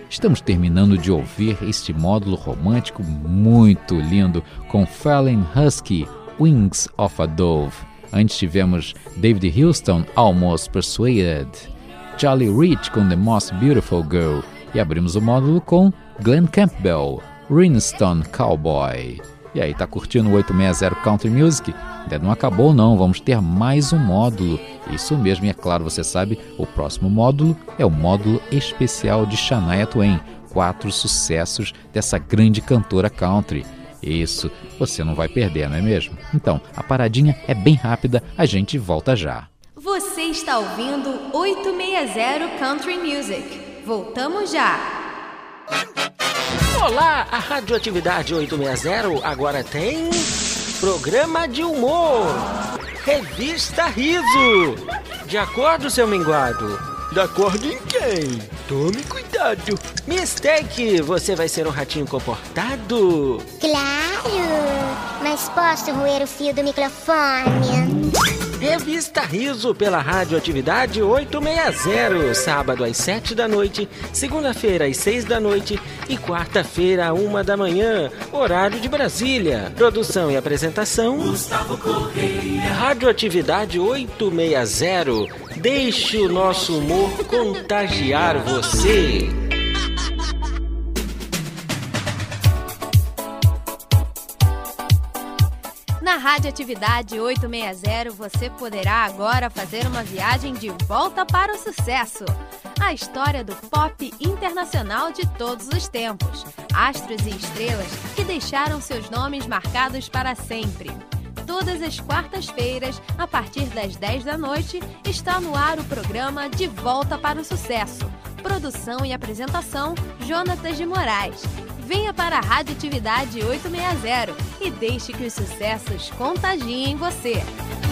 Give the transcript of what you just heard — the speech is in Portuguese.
Estamos terminando de ouvir este módulo romântico muito lindo com Fallon Husky, Wings of a Dove. Antes tivemos David Houston, Almost Persuaded, Charlie Rich com The Most Beautiful Girl e abrimos o módulo com Glenn Campbell, Rhinestone Cowboy. E aí, tá curtindo o 860 Country Music? Ainda não acabou não, vamos ter mais um módulo. Isso mesmo, e é claro, você sabe, o próximo módulo é o módulo especial de Shania Twain, 4 sucessos dessa grande cantora country. Isso, você não vai perder, não é mesmo? Então, a paradinha é bem rápida, a gente volta já. Você está ouvindo 860 Country Music. Voltamos já. Olá, a Radioatividade 860 agora tem programa de humor. Revista Riso. De acordo, seu minguado? De acordo em quem? Tome cuidado. Mistake, você vai ser um ratinho comportado? Claro, mas posso roer o fio do microfone? Revista Riso pela Radioatividade 860, sábado às 7 da noite, segunda-feira às 6 da noite e quarta-feira às 1 da manhã, horário de Brasília. Produção e apresentação, Gustavo Correia. Radioatividade 860, deixe o nosso humor contagiar você. Na Radioatividade 860 você poderá agora fazer uma viagem de volta para o sucesso. A história do pop internacional de todos os tempos. Astros e estrelas que deixaram seus nomes marcados para sempre. Todas as quartas-feiras, a partir das 10 da noite, está no ar o programa De Volta para o Sucesso. Produção e apresentação, Jonatas de Moraes. Venha para a Radioatividade 860 e deixe que os sucessos contagiem você.